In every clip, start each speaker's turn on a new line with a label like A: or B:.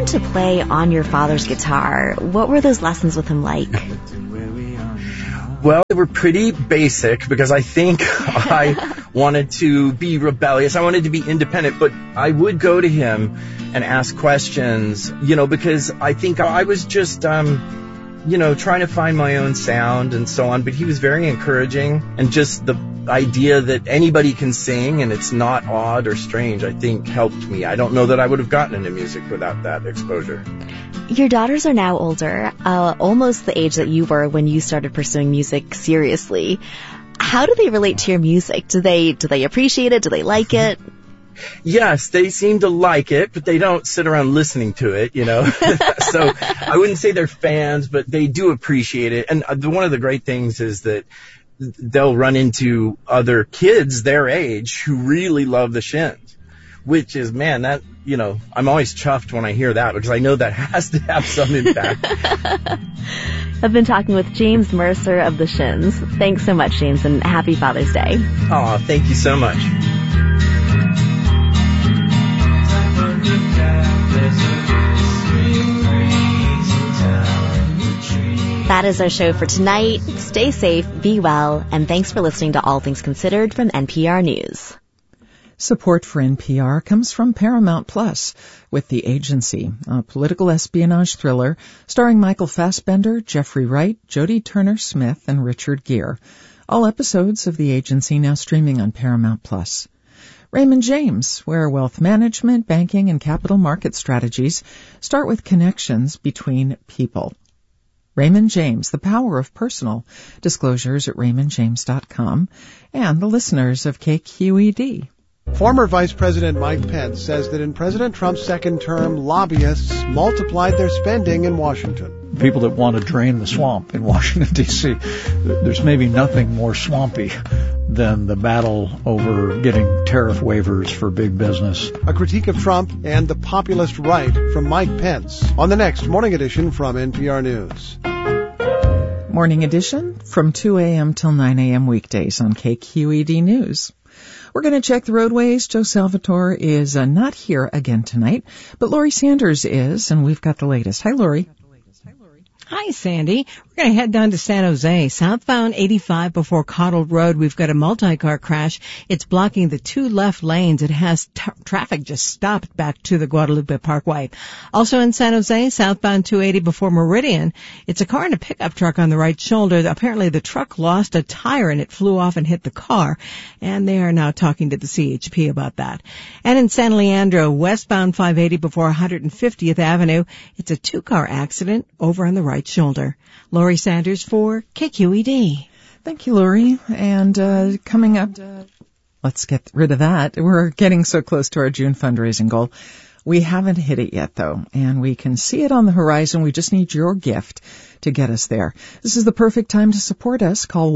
A: learned to play on your father's guitar. What were those lessons with him like?
B: Well, they were pretty basic because I think I wanted to be rebellious. I wanted to be independent, but I would go to him and ask questions, because I think I was just, trying to find my own sound and so on. But he was very encouraging, and just the idea that anybody can sing and it's not odd or strange, I think helped me. I don't know that I would have gotten into music without that exposure.
A: Your daughters are now older, almost the age that you were when you started pursuing music seriously. How do they relate to your music? Do they appreciate it? Do they like it?
B: Yes, they seem to like it, but they don't sit around listening to it, So I wouldn't say they're fans, but they do appreciate it. And one of the great things is that they'll run into other kids their age who really love the Shins, which is, man, that, I'm always chuffed when I hear that because I know that has to have some impact.
A: I've been talking with James Mercer of the Shins. Thanks so much, James, and happy Father's Day.
B: Oh, thank you so much.
A: That is our show for tonight. Stay safe, be well, and thanks for listening to All Things Considered from NPR News.
C: Support for NPR comes from Paramount Plus with The Agency, a political espionage thriller starring Michael Fassbender, Jeffrey Wright, Jodie Turner-Smith, and Richard Gere. All episodes of The Agency now streaming on Paramount Plus. Raymond James, where wealth management, banking, and capital market strategies start with connections between people. Raymond James, the power of personal. Disclosures at raymondjames.com. And the listeners of KQED.
D: Former Vice President Mike Pence says that in President Trump's second term, lobbyists multiplied their spending in Washington.
E: People that want to drain the swamp in Washington, D.C., there's maybe nothing more swampy than the battle over getting tariff waivers for big business.
D: A critique of Trump and the populist right from Mike Pence on the next Morning Edition from NPR News.
C: Morning Edition from 2 a.m. till 9 a.m. weekdays on KQED News. We're going to check the roadways. Joe Salvatore is not here again tonight, but Lori Sanders is, and we've got the latest. Hi, Lori.
F: Hi, Sandy. We're going to head down to San Jose. Southbound 85 before Cottle Road, we've got a multi-car crash. It's blocking the two left lanes. It has traffic just stopped back to the Guadalupe Parkway. Also in San Jose, southbound 280 before Meridian, it's a car and a pickup truck on the right shoulder. Apparently the truck lost a tire and it flew off and hit the car. And they are now talking to the CHP about that. And in San Leandro, westbound 580 before 150th Avenue, it's a two-car accident over on the right shoulder. Lori Sanders for KQED.
C: Thank you, Lori. And coming up, let's get rid of that. We're getting so close to our June fundraising goal. We haven't hit it yet, though, and we can see it on the horizon. We just need your gift to get us there. This is the perfect time to support us. Call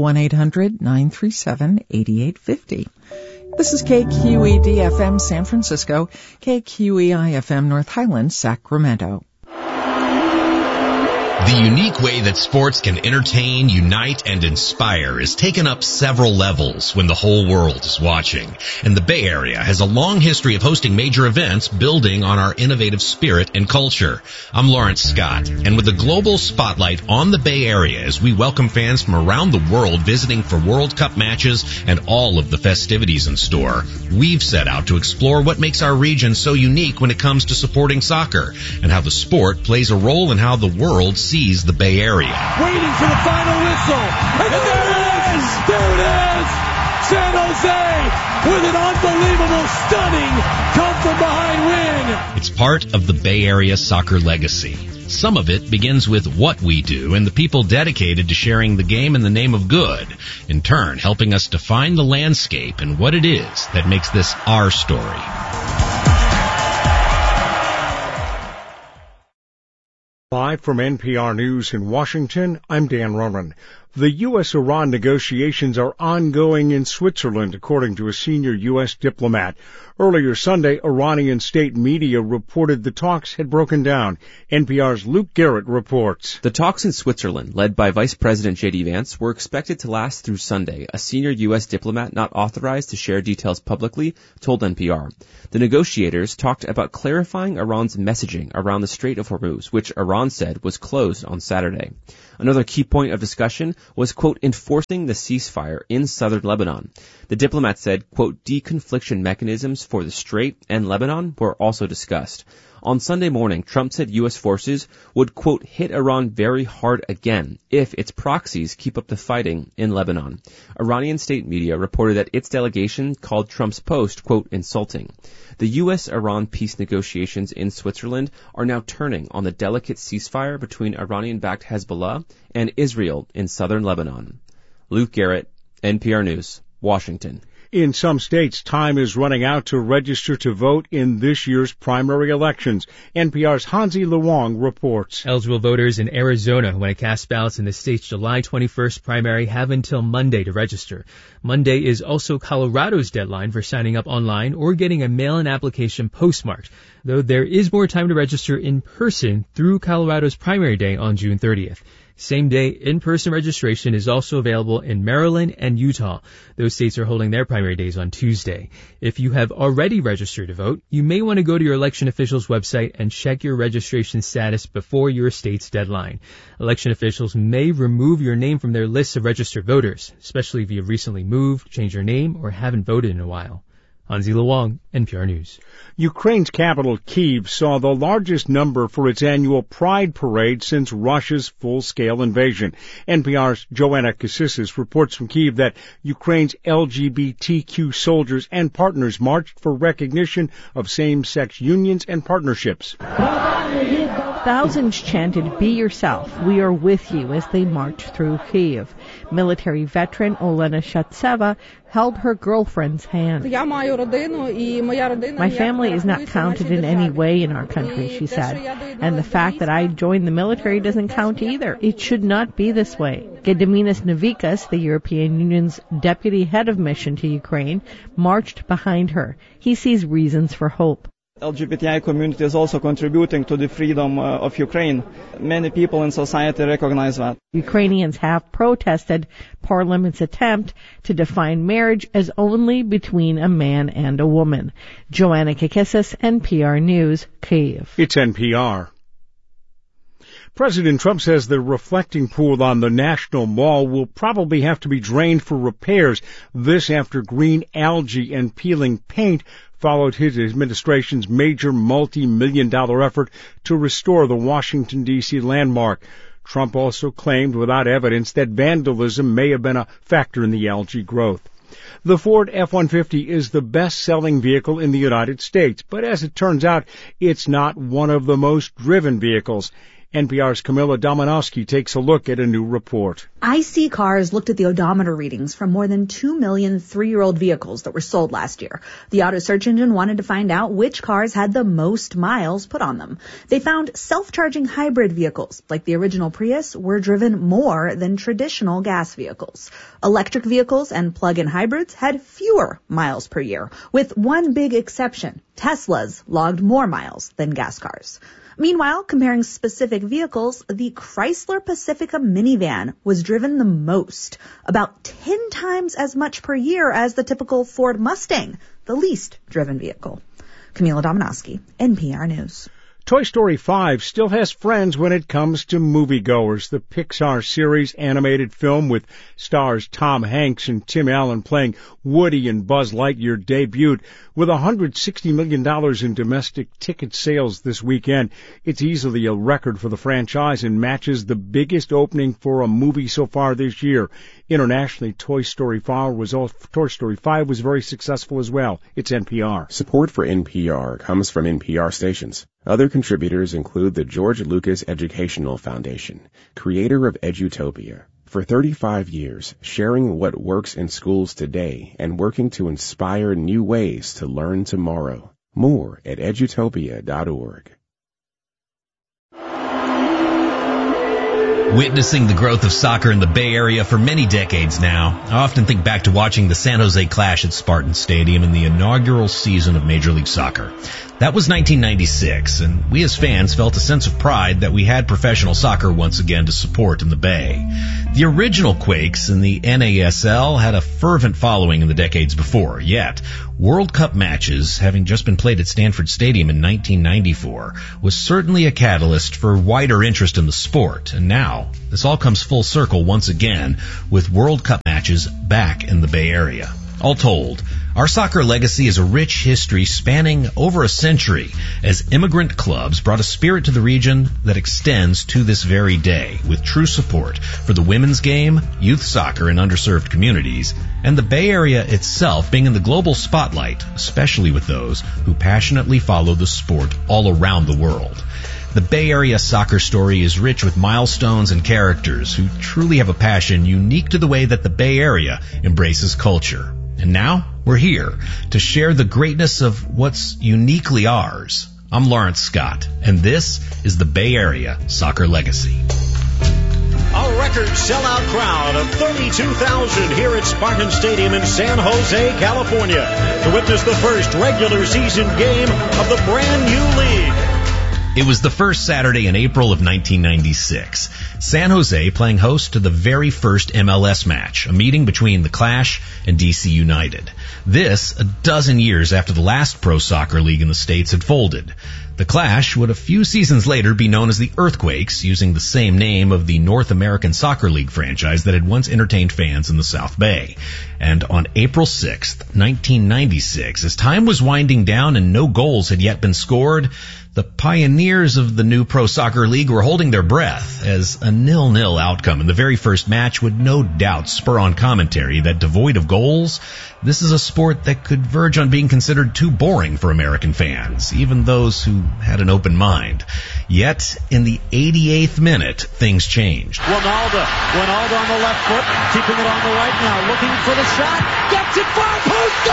C: 1-800-937-8850. This is KQED-FM San Francisco, KQEI-FM North Highlands, Sacramento.
G: The unique way that sports can entertain, unite, and inspire is taken up several levels when the whole world is watching. And the Bay Area has a long history of hosting major events building on our innovative spirit and culture. I'm Lawrence Scott, and with a global spotlight on the Bay Area as we welcome fans from around the world visiting for World Cup matches and all of the festivities in store, we've set out to explore what makes our region so unique when it comes to supporting soccer and how the sport plays a role in how the world sees the Bay Area.
H: Waiting for the final whistle, and there it is! There it is! San Jose with an unbelievable, stunning, come-from-behind win!
G: It's part of the Bay Area soccer legacy. Some of it begins with what we do and the people dedicated to sharing the game in the name of good, in turn helping us define the landscape and what it is that makes this our story.
I: Live from NPR News in Washington, I'm Dan Ronan. The U.S.-Iran negotiations are ongoing in Switzerland, according to a senior U.S. diplomat. Earlier Sunday, Iranian state media reported the talks had broken down. NPR's Luke Garrett reports.
J: The talks in Switzerland, led by Vice President J.D. Vance, were expected to last through Sunday. A senior U.S. diplomat not authorized to share details publicly told NPR. The negotiators talked about clarifying Iran's messaging around the Strait of Hormuz, which Iran said was closed on Saturday. Another key point of discussion was, quote, enforcing the ceasefire in southern Lebanon. The diplomat said, quote, deconfliction mechanisms for the Strait and Lebanon were also discussed. On Sunday morning, Trump said U.S. forces would, quote, hit Iran very hard again if its proxies keep up the fighting in Lebanon. Iranian state media reported that its delegation called Trump's post, quote, insulting. The U.S.-Iran peace negotiations in Switzerland are now turning on the delicate ceasefire between Iranian-backed Hezbollah and Israel in southern Lebanon. Luke Garrett, NPR News, Washington.
I: In some states, time is running out to register to vote in this year's primary elections. NPR's Hansi Luong reports.
K: Eligible voters in Arizona who want to cast ballots in the state's July 21st primary have until Monday to register. Monday is also Colorado's deadline for signing up online or getting a mail-in application postmarked, though there is more time to register in person through Colorado's primary day on June 30th. Same-day in-person registration is also available in Maryland and Utah. Those states are holding their primary days on Tuesday. If you have already registered to vote, you may want to go to your election official's website and check your registration status before your state's deadline. Election officials may remove your name from their list of registered voters, especially if you have recently moved, changed your name, or haven't voted in a while. Hansi Luong, NPR News.
I: Ukraine's capital, Kyiv, saw the largest number for its annual Pride Parade since Russia's full-scale invasion. NPR's Joanna Cassis reports from Kyiv that Ukraine's LGBTQ soldiers and partners marched for recognition of same-sex unions and partnerships.
L: Thousands chanted, "Be yourself, we are with you," as they marched through Kyiv. Military veteran Olena Shatseva held her girlfriend's hand. "My family is not counted in any way in our country," she said, "and the fact that I joined the military doesn't count either. It should not be this way." Gediminas Navikas, the European Union's deputy head of mission to Ukraine, marched behind her. He sees reasons for hope.
M: LGBTI community is also contributing to the freedom of Ukraine. Many people in society recognize that.
L: Ukrainians have protested Parliament's attempt to define marriage as only between a man and a woman. Joanna Kakissis, NPR News, Kyiv.
I: It's NPR. President Trump says the reflecting pool on the National Mall will probably have to be drained for repairs. This after green algae and peeling paint followed his administration's major multi-million-dollar effort to restore the Washington, D.C. landmark. Trump also claimed without evidence that vandalism may have been a factor in the algae growth. The Ford F-150 is the best-selling vehicle in the United States, but as it turns out, it's not one of the most driven vehicles. NPR's Camilla Dominowski takes a look at a new report.
N: IC Cars looked at the odometer readings from more than 2 million three-year-old vehicles that were sold last year. The auto search engine wanted to find out which cars had the most miles put on them. They found self-charging hybrid vehicles, like the original Prius, were driven more than traditional gas vehicles. Electric vehicles and plug-in hybrids had fewer miles per year, with one big exception. Teslas logged more miles than gas cars. Meanwhile, comparing specific vehicles, the Chrysler Pacifica minivan was driven the most, about 10 times as much per year as the typical Ford Mustang, the least driven vehicle. Camila Dominowski, NPR News.
I: Toy Story 5 still has friends when it comes to moviegoers. The Pixar series animated film with stars Tom Hanks and Tim Allen playing Woody and Buzz Lightyear debuted with $160 million in domestic ticket sales this weekend. It's easily a record for the franchise and matches the biggest opening for a movie so far this year. Internationally, Toy Story 5 was very successful as well. It's NPR.
O: Support for NPR comes from NPR stations. Other contributors include the George Lucas Educational Foundation, creator of Edutopia. For 35 years, sharing what works in schools today and working to inspire new ways to learn tomorrow. More at edutopia.org.
G: Witnessing the growth of soccer in the Bay Area for many decades now, I often think back to watching the San Jose Clash at Spartan Stadium in the inaugural season of Major League Soccer. That was 1996, and we as fans felt a sense of pride that we had professional soccer once again to support in the Bay. The original Quakes in the NASL had a fervent following in the decades before, yet World Cup matches, having just been played at Stanford Stadium in 1994, was certainly a catalyst for wider interest in the sport, and now this all comes full circle once again with World Cup matches back in the Bay Area. All told, our soccer legacy is a rich history spanning over a century as immigrant clubs brought a spirit to the region that extends to this very day with true support for the women's game, youth soccer in underserved communities, and the Bay Area itself being in the global spotlight, especially with those who passionately follow the sport all around the world. The Bay Area soccer story is rich with milestones and characters who truly have a passion unique to the way that the Bay Area embraces culture. And now, we're here to share the greatness of what's uniquely ours. I'm Lawrence Scott, and this is the Bay Area Soccer Legacy.
P: A record sellout crowd of 32,000 here at Spartan Stadium in San Jose, California, to witness the first regular season game of the brand new league.
G: It was the first Saturday in April of 1996. San Jose playing host to the very first MLS match, a meeting between the Clash and DC United. This, a dozen years after the last pro soccer league in the States had folded. The Clash would a few seasons later be known as the Earthquakes, using the same name of the North American Soccer League franchise that had once entertained fans in the South Bay. And on April 6th, 1996, as time was winding down and no goals had yet been scored, the pioneers of the new Pro Soccer League were holding their breath as a 0-0 outcome in the very first match would no doubt spur on commentary that devoid of goals, this is a sport that could verge on being considered too boring for American fans, even those who had an open mind. Yet, in the 88th minute, things changed.
P: Ronaldo on the left foot, keeping it on the right now, looking for the shot, gets it far post,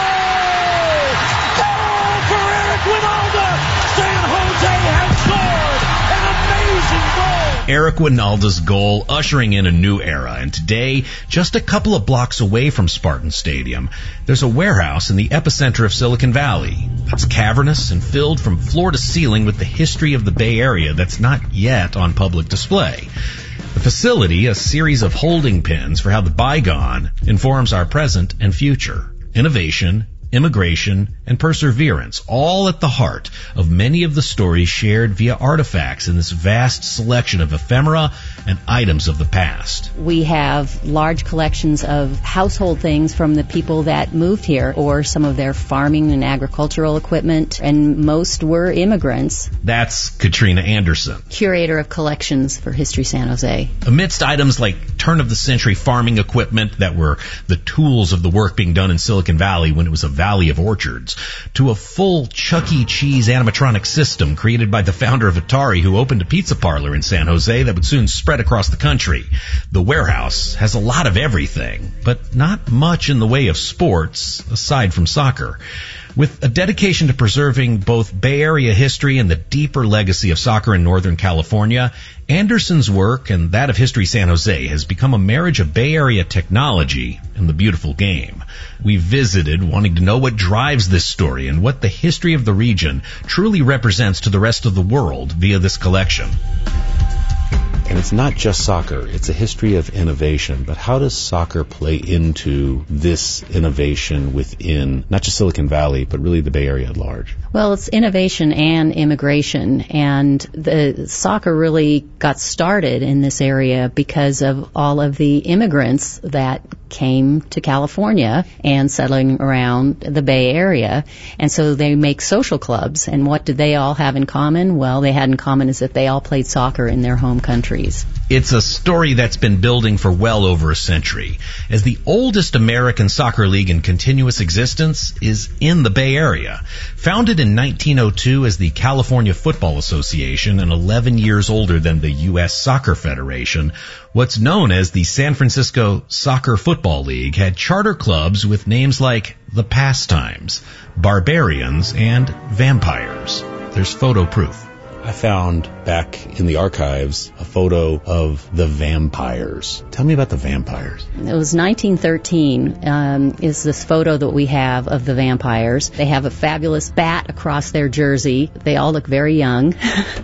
P: goal! Goal for Eric Ronaldo! San Jose has scored an amazing goal!
G: Eric Winalda's goal ushering in a new era, and today, just a couple of blocks away from Spartan Stadium, there's a warehouse in the epicenter of Silicon Valley that's cavernous and filled from floor to ceiling with the history of the Bay Area that's not yet on public display. The facility, a series of holding pens for how the bygone informs our present and future. Innovation, immigration, and perseverance, all at the heart of many of the stories shared via artifacts in this vast selection of ephemera and items of the past.
Q: We have large collections of household things from the people that moved here, or some of their farming and agricultural equipment, and most were immigrants.
G: That's Katrina Anderson,
Q: curator of collections for History San Jose.
G: Amidst items like turn-of-the-century farming equipment that were the tools of the work being done in Silicon Valley when it was a valley of orchards, to a full Chuck E. Cheese animatronic system created by the founder of Atari, who opened a pizza parlor in San Jose that would soon spread across the country. The warehouse has a lot of everything, but not much in the way of sports, aside from soccer. With a dedication to preserving both Bay Area history and the deeper legacy of soccer in Northern California, Anderson's work and that of History San Jose has become a marriage of Bay Area technology and the beautiful game. We visited wanting to know what drives this story and what the history of the region truly represents to the rest of the world via this collection.
R: And it's not just soccer, it's a history of innovation. But how does soccer play into this innovation within not just Silicon Valley, but really the Bay Area at large?
Q: Well, it's innovation and immigration, and the soccer really got started in this area because of all of the immigrants that came to California and settling around the Bay Area. And so they make social clubs. And what did they all have in common? Well, they had in common is that they all played soccer in their home countries.
G: It's a story that's been building for well over a century. As the oldest American soccer league in continuous existence is in the Bay Area. Founded in 1902 as the California Football Association and 11 years older than the U.S. Soccer Federation, what's known as the San Francisco Soccer Football League had charter clubs with names like the Pastimes, Barbarians, and Vampires. There's photo proof.
R: I found back in the archives a photo of the Vampires. Tell me about the Vampires.
Q: It was 1913 is this photo that we have of the Vampires. They have a fabulous bat across their jersey. They all look very young.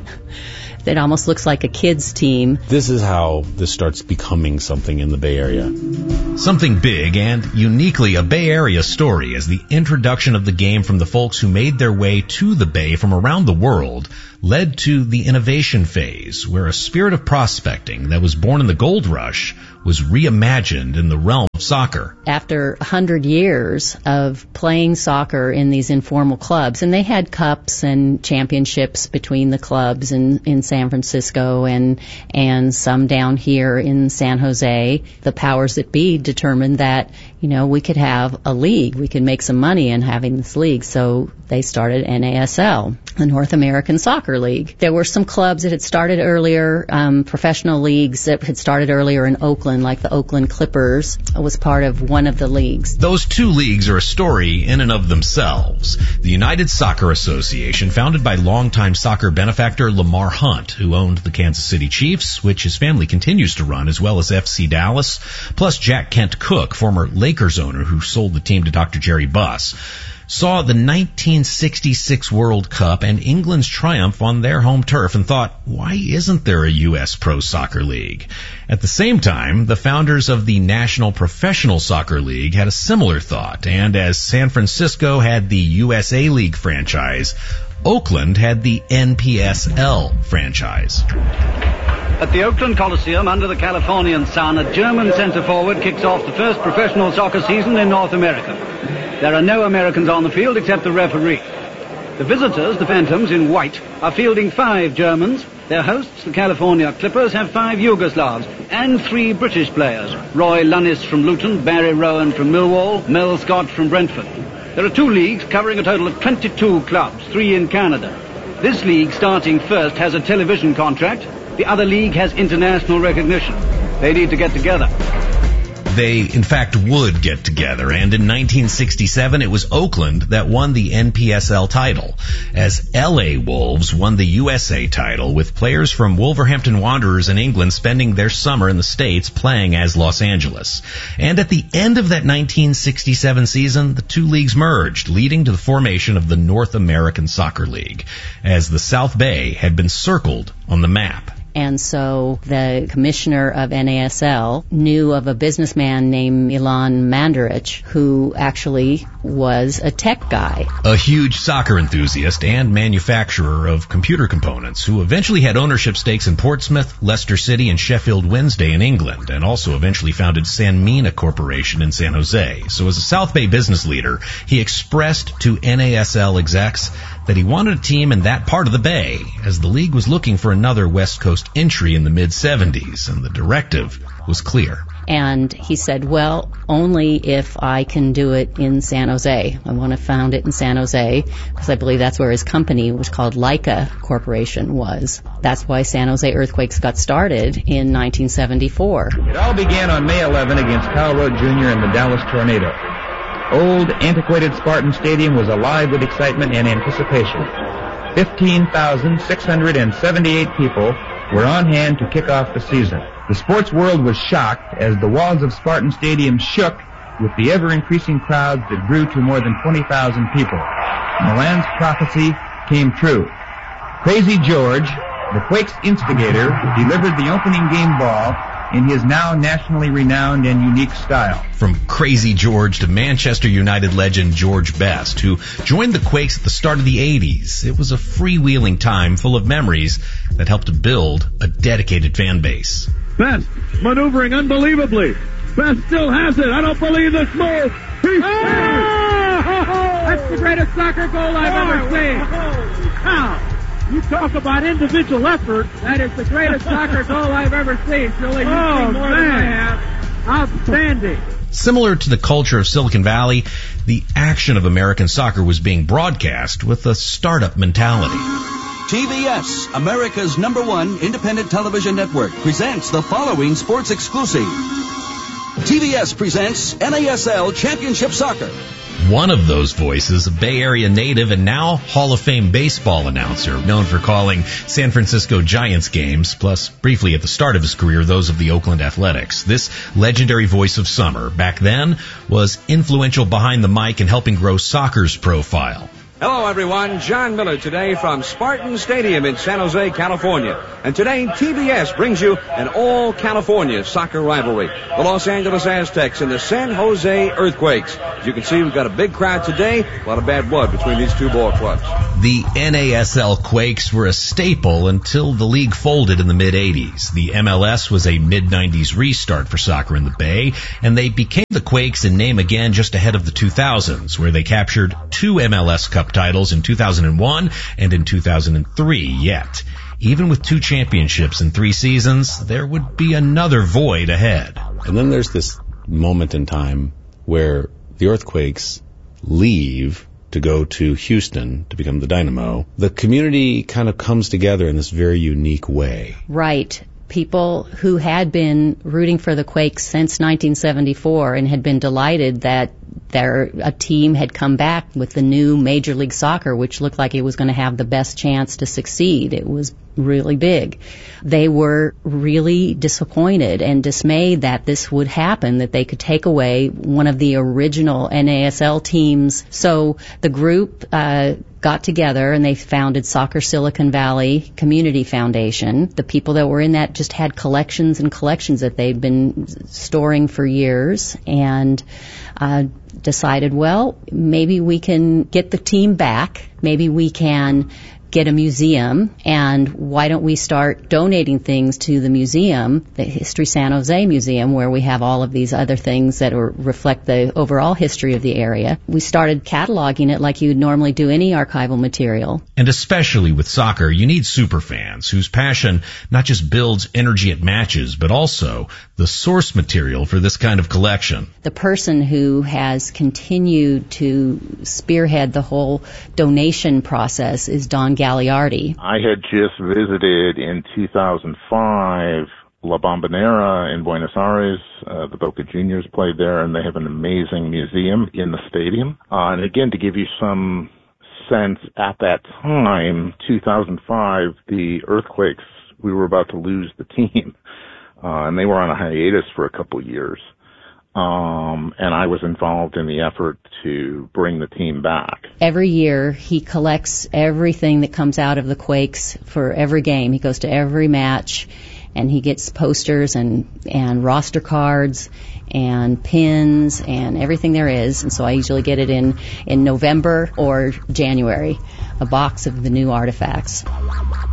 Q: It almost looks like a kid's team.
R: This is how this starts becoming something in the Bay Area.
G: Something big and uniquely a Bay Area story as the introduction of the game from the folks who made their way to the Bay from around the world led to the innovation phase, where a spirit of prospecting that was born in the gold rush was reimagined in the realm of soccer.
Q: After 100 years of playing soccer in these informal clubs, and they had cups and championships between the clubs in San Francisco and some down here in San Jose, the powers that be determined that, we could have a league. We could make some money in having this league. So they started NASL, the North American Soccer League. There were some clubs that had started earlier, professional leagues that had started earlier in Oakland, like the Oakland Clippers was part of one of the leagues.
G: Those two leagues are a story in and of themselves. The United Soccer Association, founded by longtime soccer benefactor Lamar Hunt, who owned the Kansas City Chiefs, which his family continues to run, as well as FC Dallas, plus Jack Kent Cooke, former Lakers owner who sold the team to Dr. Jerry Buss, saw the 1966 World Cup and England's triumph on their home turf and thought, why isn't there a U.S. Pro Soccer League? At the same time, the founders of the National Professional Soccer League had a similar thought, and as San Francisco had the USA League franchise, Oakland had the NPSL franchise.
S: At the Oakland Coliseum, under the Californian sun, a German centre-forward kicks off the first professional soccer season in North America. There are no Americans on the field except the referee. The visitors, the Phantoms in white, are fielding 5 Germans. Their hosts, the California Clippers, have 5 Yugoslavs and 3 British players. Roy Lunnis from Luton, Barry Rowan from Millwall, Mel Scott from Brentford. There are 2 leagues covering a total of 22 clubs, 3 in Canada. This league, starting first, has a television contract. The other league has international recognition. They need to get together.
G: They, in fact, would get together, and in 1967 it was Oakland that won the NPSL title, as LA Wolves won the USA title, with players from Wolverhampton Wanderers in England spending their summer in the States playing as Los Angeles. And at the end of that 1967 season, the 2 leagues merged, leading to the formation of the North American Soccer League, as the South Bay had been circled on the map.
Q: And so the commissioner of NASL knew of a businessman named Milan Mandaric, who actually was a tech guy.
G: A huge soccer enthusiast and manufacturer of computer components, who eventually had ownership stakes in Portsmouth, Leicester City, and Sheffield Wednesday in England, and also eventually founded Sanmina Corporation in San Jose. So as a South Bay business leader, he expressed to NASL execs that he wanted a team in that part of the Bay, as the league was looking for another West Coast entry in the mid-'70s, and the directive was clear.
Q: And he said, well, only if I can do it in San Jose. I want to found it in San Jose, because I believe that's where his company, was called Leica Corporation, was. That's why San Jose Earthquakes got started in 1974.
T: It all began on May 11 against Kyle Rote Jr. and the Dallas Tornado. Old, antiquated Spartan Stadium was alive with excitement and anticipation. 15,678 people were on hand to kick off the season. The sports world was shocked as the walls of Spartan Stadium shook with the ever-increasing crowds that grew to more than 20,000 people. Milan's prophecy came true. Crazy George, the Quakes instigator, delivered the opening game ball in his now nationally renowned and unique style.
G: From Crazy George to Manchester United legend George Best, who joined the Quakes at the start of the 80s, it was a freewheeling time full of memories that helped to build a dedicated fan base.
H: Best maneuvering unbelievably. Best still has it. I don't believe this move.
U: That's the greatest soccer goal I've ever seen.
H: Now, you talk about individual effort.
U: That is the greatest soccer goal I've ever seen. Surely you've seen more than I have.
H: Outstanding.
G: Similar to the culture of Silicon Valley, the action of American soccer was being broadcast with a startup mentality.
V: TBS, America's #1 independent television network, presents the following sports exclusive. TBS presents NASL Championship Soccer.
G: One of those voices, a Bay Area native and now Hall of Fame baseball announcer, known for calling San Francisco Giants games, plus briefly at the start of his career, those of the Oakland Athletics. This legendary voice of summer, back then, was influential behind the mic in helping grow soccer's profile.
A: Hello, everyone. John Miller today from Spartan Stadium in San Jose, California. And today, TBS brings you an all-California soccer rivalry. The Los Angeles Aztecs and the San Jose Earthquakes. As you can see, we've got a big crowd today. A lot of bad blood between these two ball clubs.
G: The NASL Quakes were a staple until the league folded in the mid-'80s. The MLS was a mid-'90s restart for soccer in the Bay, and they became the Quakes in name again just ahead of the 2000s, where they captured 2 MLS Cup titles in 2001 and in 2003. Yet, even with 2 championships in 3 seasons, there would be another void ahead.
R: And then there's this moment in time where the Earthquakes leave to go to Houston to become the Dynamo. The community kind of comes together in this very unique way.
Q: Right. People who had been rooting for the Quakes since 1974 and had been delighted that a team had come back with the new Major League Soccer, which looked like it was going to have the best chance to succeed. It was really big. They were really disappointed and dismayed that this would happen, that they could take away one of the original NASL teams. So the group got together and they founded Soccer Silicon Valley Community Foundation. The people that were in that just had collections and collections that they'd been storing for years, and decided, well, maybe we can get the team back. Maybe we can get a museum, and why don't we start donating things to the museum, the History San Jose Museum, where we have all of these other things that reflect the overall history of the area. We started cataloging it like you'd normally do any archival material.
G: And especially with soccer, you need superfans whose passion not just builds energy at matches, but also the source material for this kind of collection.
Q: The person who has continued to spearhead the whole donation process is Don Gagliardi.
B: I had just visited in 2005 La Bombonera in Buenos Aires. The Boca Juniors played there, and they have an amazing museum in the stadium. And again, to give you some sense, at that time, 2005, the Earthquakes, we were about to lose the team. And they were on a hiatus for a couple years. And I was involved in the effort to bring the team back.
Q: Every year, he collects everything that comes out of the Quakes for every game. He goes to every match, and he gets posters and roster cards and pins and everything there is. And so I usually get it in November or January, a box of the new artifacts.